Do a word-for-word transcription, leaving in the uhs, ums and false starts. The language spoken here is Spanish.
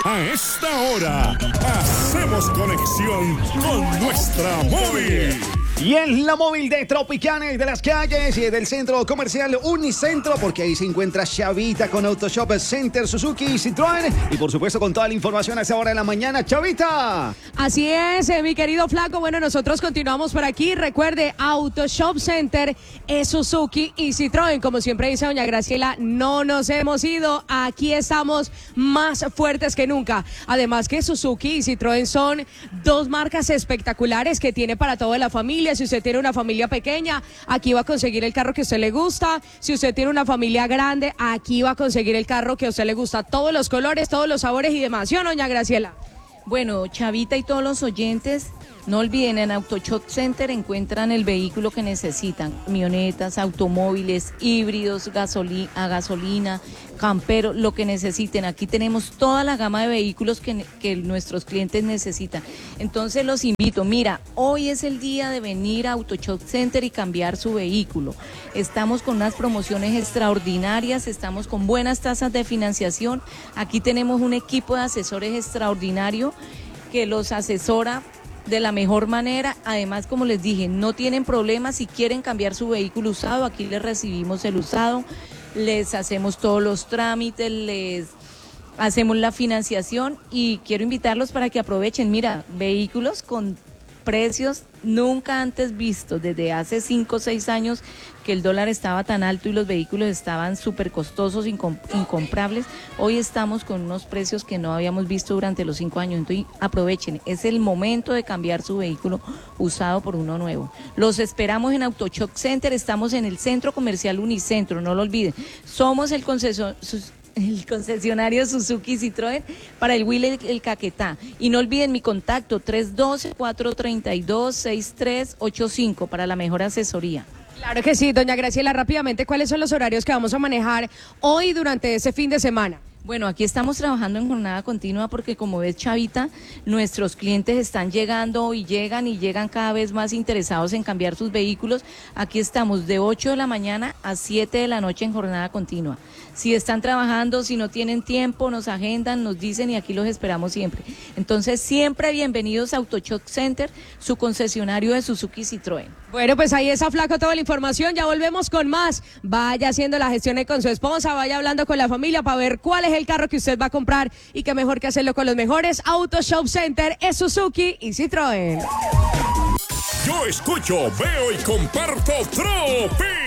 A esta hora, hacemos conexión con nuestra móvil. Y en la móvil de Tropicana y de las calles y del centro comercial Unicentro, porque ahí se encuentra Chavita con Autoshop Center, Suzuki y Citroën. Y por supuesto con toda la información a esa hora de la mañana. Chavita. Así es, eh, mi querido Flaco. Bueno, nosotros continuamos por aquí. Recuerde, Autoshop Center es Suzuki y Citroën. Como siempre dice doña Graciela, no nos hemos ido. Aquí estamos más fuertes que nunca. Además que Suzuki y Citroën son dos marcas espectaculares que tiene para toda la familia. Si usted tiene una familia pequeña, aquí va a conseguir el carro que a usted le gusta. Si usted tiene una familia grande, aquí va a conseguir el carro que a usted le gusta. Todos los colores, todos los sabores y demás. ¿Sí o no, doña Graciela? Bueno, Chavita y todos los oyentes, no olviden, en Autoshop Center encuentran el vehículo que necesitan. Camionetas, automóviles, híbridos, gasoli- a gasolina, camperos, lo que necesiten. Aquí tenemos toda la gama de vehículos que, que nuestros clientes necesitan. Entonces los invito, mira, hoy es el día de venir a Autoshop Center y cambiar su vehículo. Estamos con unas promociones extraordinarias, estamos con buenas tasas de financiación. Aquí tenemos un equipo de asesores extraordinario que los asesora de la mejor manera. Además, como les dije, no tienen problemas si quieren cambiar su vehículo usado. Aquí les recibimos el usado, les hacemos todos los trámites, les hacemos la financiación y quiero invitarlos para que aprovechen. Mira, vehículos con precios nunca antes vistos, desde hace cinco o seis años que el dólar estaba tan alto y los vehículos estaban súper costosos, incom- incomprables. Hoy estamos con unos precios que no habíamos visto durante los cinco años. Entonces aprovechen, es el momento de cambiar su vehículo usado por uno nuevo. Los esperamos en Autoshop Center, estamos en el Centro Comercial Unicentro, no lo olviden. Somos el concesionario el concesionario Suzuki Citroën para el Huila y el Caquetá. Y no olviden mi contacto tres uno dos, cuatro tres dos, seis tres ocho cinco para la mejor asesoría. Claro que sí, doña Graciela, rápidamente, ¿cuáles son los horarios que vamos a manejar hoy durante ese fin de semana? Bueno, aquí estamos trabajando en jornada continua porque, como ves, Chavita, nuestros clientes están llegando y llegan y llegan cada vez más interesados en cambiar sus vehículos. Aquí estamos de ocho de la mañana a siete de la noche en jornada continua. Si están trabajando, si no tienen tiempo, nos agendan, nos dicen y aquí los esperamos siempre. Entonces, siempre bienvenidos a Autoshop Center, su concesionario de Suzuki Citroën. Bueno, pues ahí está, Flaco, toda la información. Ya volvemos con más. Vaya haciendo las gestiones con su esposa, vaya hablando con la familia para ver cuál es el carro que usted va a comprar y qué mejor que hacerlo con los mejores. Autoshop Center es Suzuki y Citroën. Yo escucho, veo y comparto Tropi.